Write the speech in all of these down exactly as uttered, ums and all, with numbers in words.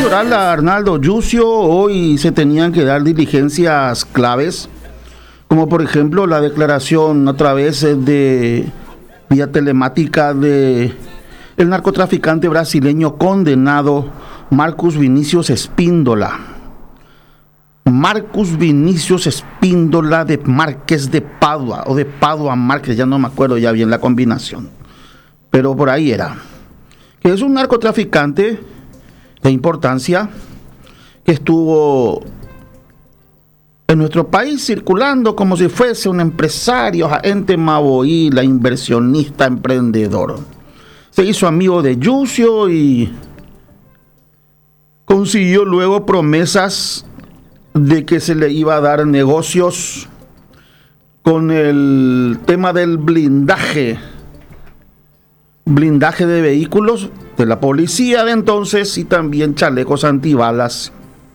electoral a Arnaldo Yucio, hoy se tenían que dar diligencias claves, como por ejemplo la declaración a través de vía telemática de el narcotraficante brasileño condenado Marcus Vinicius Espíndola. Marcus Vinicius Espíndola de Márquez de Padua, o de Padua Márquez, ya no me acuerdo ya bien la combinación, pero por ahí era. Que es un narcotraficante de importancia que estuvo en nuestro país circulando como si fuese un empresario, agente maboíla, inversionista, emprendedor. Se hizo amigo de Yucio y consiguió luego promesas de que se le iba a dar negocios con el tema del blindaje, blindaje de vehículos de la policía de entonces y también chalecos antibalas.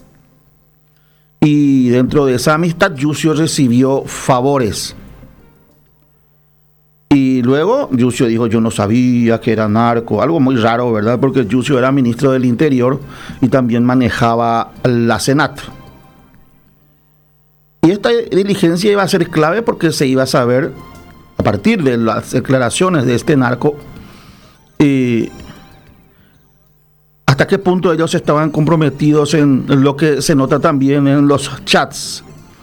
Y dentro de esa amistad Yucio recibió favores. Y luego Yucio dijo, yo no sabía que era narco, algo muy raro, ¿verdad? Porque Yucio era ministro del Interior y también manejaba la Senat. Y esta diligencia iba a ser clave porque se iba a saber, a partir de las declaraciones de este narco, eh, hasta qué punto ellos estaban comprometidos en lo que se nota también en los chats.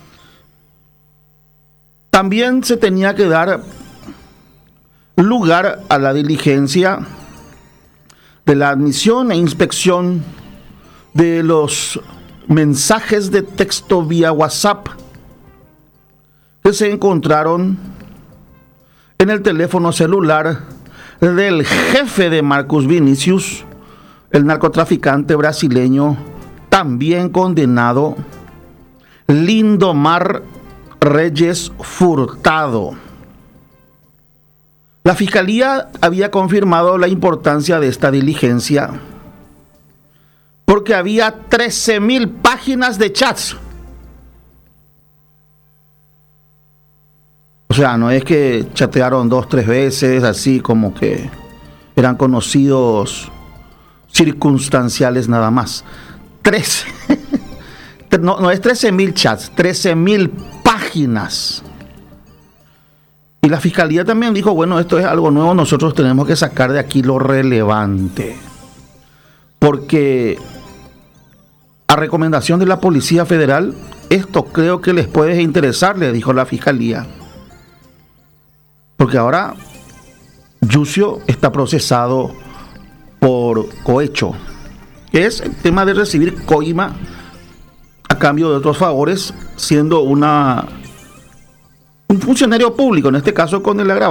También se tenía que dar lugar a la diligencia de la admisión e inspección de los mensajes de texto vía WhatsApp que se encontraron en el teléfono celular del jefe de Marcus Vinicius, el narcotraficante brasileño también condenado, Lindomar Reyes Furtado. La Fiscalía había confirmado la importancia de esta diligencia porque había trece mil páginas de chats. O sea, no es que chatearon dos, tres veces, así como que eran conocidos circunstanciales nada más. trece. No, no es trece mil chats, trece mil páginas. Y la Fiscalía también dijo, bueno, esto es algo nuevo, nosotros tenemos que sacar de aquí lo relevante. Porque a recomendación de la Policía Federal, esto creo que les puede interesar, le dijo la Fiscalía. Porque ahora Yucio está procesado por cohecho, que es el tema de recibir coima a cambio de otros favores, siendo una un funcionario público, en este caso con el agravante